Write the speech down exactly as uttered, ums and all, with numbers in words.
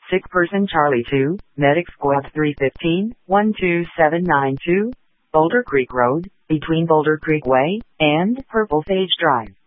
Sick person Charlie two, Medic Squad three fifteen, one two seven nine two, Boulder Creek Road, between Boulder Creek Way and Purple Sage Drive.